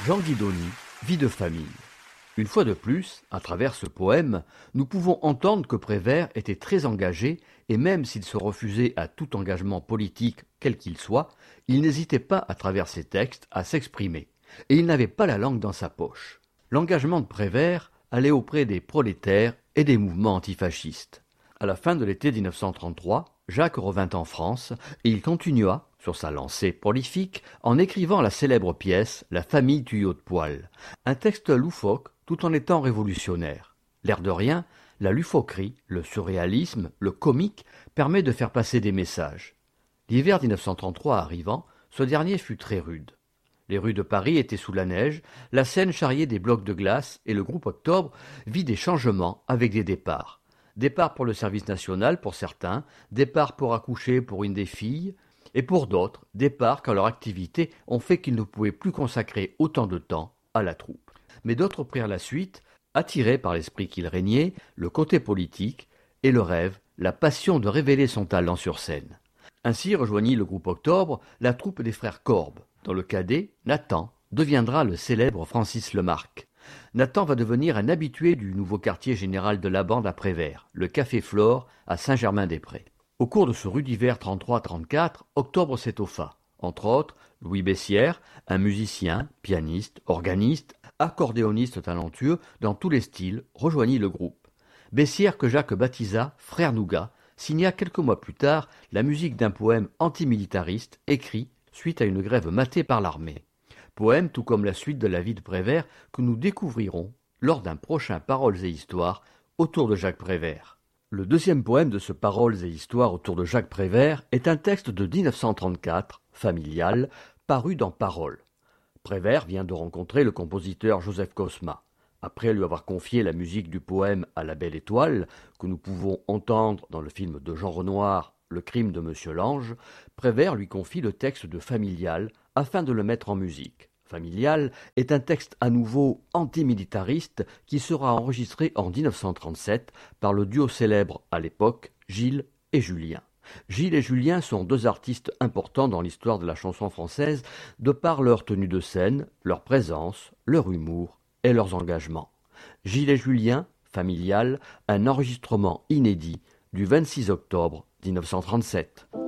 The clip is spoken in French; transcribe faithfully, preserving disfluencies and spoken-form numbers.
Jean Guidoni, vie de famille. Une fois de plus, à travers ce poème, nous pouvons entendre que Prévert était très engagé et même s'il se refusait à tout engagement politique, quel qu'il soit, il n'hésitait pas à travers ses textes à s'exprimer. Et il n'avait pas la langue dans sa poche. L'engagement de Prévert allait auprès des prolétaires et des mouvements antifascistes. À la fin de l'été mille neuf cent trente-trois, Jacques revint en France et il continua, sur sa lancée prolifique, en écrivant la célèbre pièce « La famille tuyau de poêle », un texte loufoque tout en étant révolutionnaire. L'air de rien, la loufoquerie, le surréalisme, le comique permet de faire passer des messages. L'hiver mille neuf cent trente-trois arrivant, ce dernier fut très rude. Les rues de Paris étaient sous la neige, la Seine charriait des blocs de glace et le groupe Octobre vit des changements avec des départs. Départ pour le service national pour certains, départ pour accoucher pour une des filles, et pour d'autres, départ car leur activité ont fait qu'ils ne pouvaient plus consacrer autant de temps à la troupe. Mais d'autres prirent la suite, attirés par l'esprit qu'il régnait, le côté politique et le rêve, la passion de révéler son talent sur scène. Ainsi rejoignit le groupe Octobre la troupe des frères Corbe, dont le cadet, Nathan, deviendra le célèbre Francis Lemarque. Nathan va devenir un habitué du nouveau quartier général de la bande à Prévert, le Café Flore à Saint-Germain-des-Prés. Au cours de ce rude hiver trente-trois trente-quatre, Octobre s'étoffa. Entre autres, Louis Bessières, un musicien, pianiste, organiste, accordéoniste talentueux dans tous les styles, rejoignit le groupe. Bessières que Jacques baptisa Frère Nougat signa quelques mois plus tard la musique d'un poème antimilitariste écrit suite à une grève matée par l'armée. Poème tout comme la suite de la vie de Prévert que nous découvrirons lors d'un prochain Paroles et Histoires autour de Jacques Prévert. Le deuxième poème de ce Paroles et Histoires autour de Jacques Prévert est un texte de mille neuf cent trente-quatre, familial, paru dans Paroles. Prévert vient de rencontrer le compositeur Joseph Cosma. Après lui avoir confié la musique du poème à la belle étoile, que nous pouvons entendre dans le film de Jean Renoir, Le crime de Monsieur Lange, Prévert lui confie le texte de Familial afin de le mettre en musique. Familial est un texte à nouveau antimilitariste qui sera enregistré en mille neuf cent trente-sept par le duo célèbre à l'époque Gilles et Julien. Gilles et Julien sont deux artistes importants dans l'histoire de la chanson française de par leur tenue de scène, leur présence, leur humour et leurs engagements. Gilles et Julien, Familial, un enregistrement inédit du vingt-six octobre mille neuf cent trente-sept.